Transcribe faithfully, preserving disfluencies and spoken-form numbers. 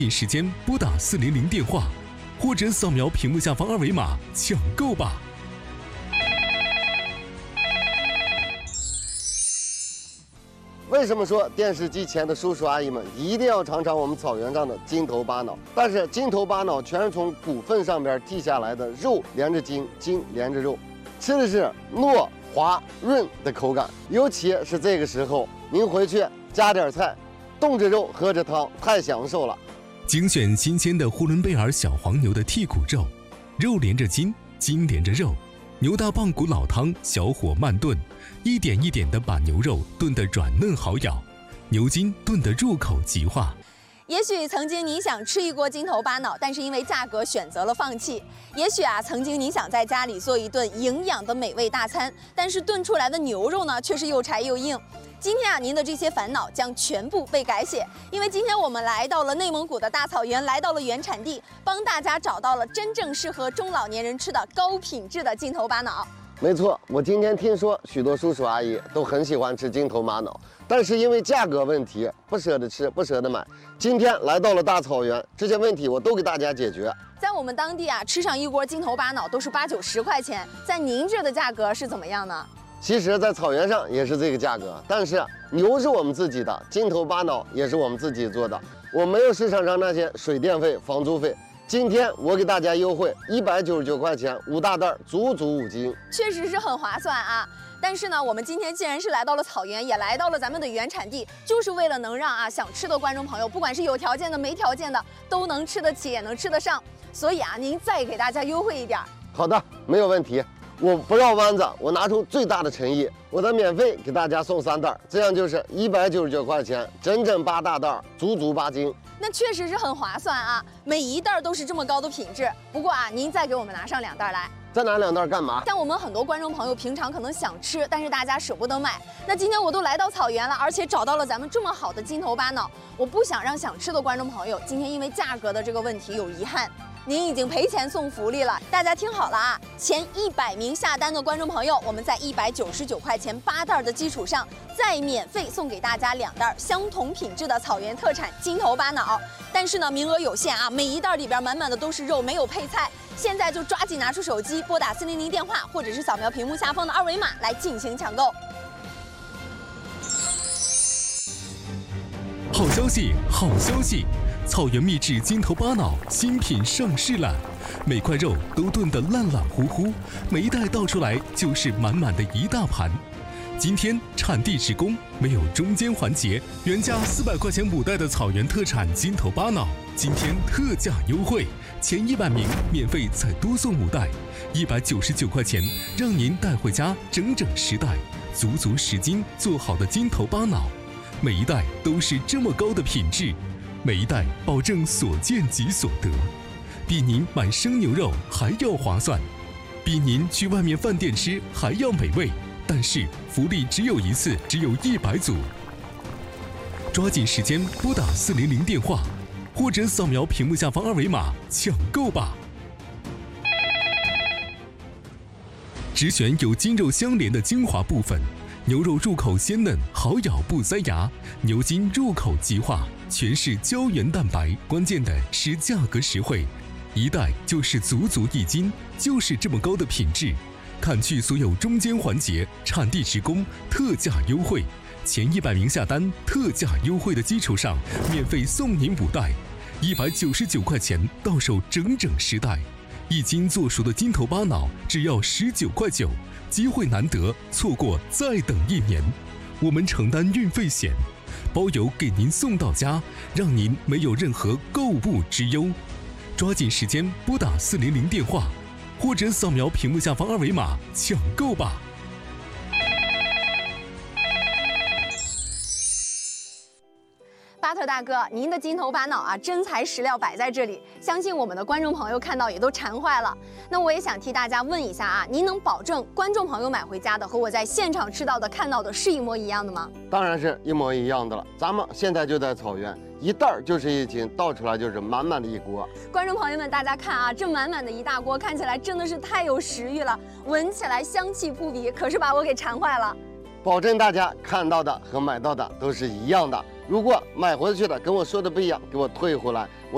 时间拨打四零零电话，或者扫描屏幕下方二维码抢购吧。 为什么说电视机前的叔叔阿姨们一定要尝尝我们草原上的筋头巴脑？但是筋头巴脑全是从骨缝上边剔下来的肉连着筋，筋连着肉，吃的是糯滑润的口感。尤其是这个时候，您回去加点菜，冻着肉喝着汤，太享受了。 精选新鲜的呼伦贝尔小黄牛的剔骨肉，肉连着筋，筋连着肉。牛大棒骨老汤，小火慢炖，一点一点地把牛肉炖得软嫩好咬，牛筋炖得入口即化。 也许曾经你想吃一锅筋头巴脑，但是因为价格选择了放弃。也许啊，曾经你想在家里做一顿营养的美味大餐，但是炖出来的牛肉呢，却是又柴又硬。今天啊，您的这些烦恼将全部被改写，因为今天我们来到了内蒙古的大草原，来到了原产地，帮大家找到了真正适合中老年人吃的高品质的筋头巴脑。 没错，我今天听说许多叔叔阿姨都很喜欢吃筋头巴脑，但是因为价格问题不舍得吃，不舍得买。今天来到了大草原，这些问题我都给大家解决。 在我们当地啊，吃上一锅筋头巴脑都是八九十块钱，在您这的价格是怎么样呢？ 其实，在草原上也是这个价格，但是牛是我们自己的，筋头巴脑也是我们自己做的，我没有市场上那些水电费、房租费。今天我给大家优惠一百九十九块钱，五大袋，足足五斤， 确实是很划算啊。但是呢，我们今天既然是来到了草原，也来到了咱们的原产地，就是为了能让啊想吃的观众朋友，不管是有条件的、没条件的，都能吃得起，也能吃得上。所以啊，您再给大家优惠一点。 好的，没有问题。我不绕弯子，我拿出最大的诚意，我再免费给大家送三袋，这样就是一百九十九块钱，整整八大袋，足足八斤。 那确实是很划算啊，每一袋都是这么高的品质。不过啊，您再给我们拿上两袋来。 再拿两袋干嘛？ 像我们很多观众朋友平常可能想吃，但是大家舍不得买。那今天我都来到草原了，而且找到了咱们这么好的筋头巴脑，我不想让想吃的观众朋友今天因为价格的这个问题有遗憾。您已经赔钱送福利了，大家听好了啊！前一百名下单的观众朋友，我们在一百九十九块钱八袋的基础上，再免费送给大家两袋相同品质的草原特产筋头巴脑。但是呢，名额有限啊，每一袋里边满满的都是肉，没有配菜。现在就抓紧拿出手机，拨打四零零电话，或者是扫描屏幕下方的二维码来进行抢购。 好消息，好消息！草原秘制筋头巴脑新品上市了，每块肉都炖得烂烂乎乎，每一袋倒出来就是满满的一大盘。今天产地直供，没有中间环节，原价四百块钱五袋的草原特产筋头巴脑，今天特价优惠，前一百名免费再多送五袋，一百九十九块钱，让您带回家整整十袋，足足十斤做好的筋头巴脑，每一袋都是这么高的品质。每一袋保证所见即所得，比您买生牛肉还要划算，比您去外面饭店吃还要美味。但是福利只有一次，只有一百组，抓紧时间拨打四零零电话，或者扫描屏幕下方二维码抢购吧。只选有筋肉相连的精华部分。牛肉入口鲜嫩，好咬不塞牙；牛筋入口即化，全是胶原蛋白。关键的是价格实惠，一袋就是足足一斤，就是这么高的品质。砍去所有中间环节，产地直供，特价优惠。前一百名下单，特价优惠的基础上，免费送您五袋，一百九十九块钱到手整整十袋。一斤做熟的筋头巴脑只要十九块九，机会难得，错过再等一年。我们承担运费险，包邮给您送到家，让您没有任何购物之忧。抓紧时间拨打四零零电话，或者扫描屏幕下方二维码抢购吧。 巴特大哥，您的筋头巴脑啊，真材实料摆在这里，相信我们的观众朋友看到也都馋坏了。那我也想替大家问一下啊，您能保证观众朋友买回家的和我在现场吃到的、看到的是一模一样的吗？ 当然是一模一样的了。咱们现在就在草原，一袋儿就是一斤，倒出来就是满满的一锅。 观众朋友们，大家看啊，这满满的一大锅，看起来真的是太有食欲了，闻起来香气扑鼻，可是把我给馋坏了。 保证大家看到的和买到的都是一样的。如果买回去的跟我说的不一样，给我退回来。我